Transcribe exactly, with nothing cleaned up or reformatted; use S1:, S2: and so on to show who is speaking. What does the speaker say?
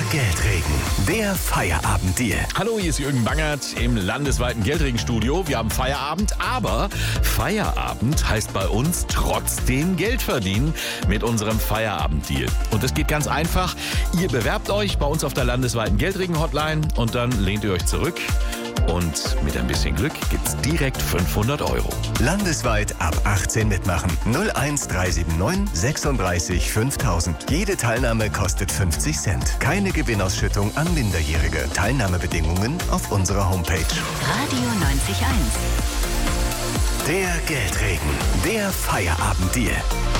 S1: Geldregen, der Feierabenddeal.
S2: Hallo, hier ist Jürgen Bangert im landesweiten Geldregenstudio. Wir haben Feierabend, aber Feierabend heißt bei uns trotzdem Geld verdienen mit unserem Feierabenddeal. Und das geht ganz einfach. Ihr bewerbt euch bei uns auf der landesweiten Geldregen-Hotline und dann lehnt ihr euch zurück. Und mit ein bisschen Glück gibt's direkt fünfhundert Euro.
S1: Landesweit ab achtzehn mitmachen. null eins drei sieben neun sechsunddreißig fünftausend. Jede Teilnahme kostet fünfzig Cent. Keine Gewinnausschüttung an Minderjährige. Teilnahmebedingungen auf unserer Homepage.
S3: Radio neunzig Komma eins.
S1: Der Geldregen, der Feierabenddeal.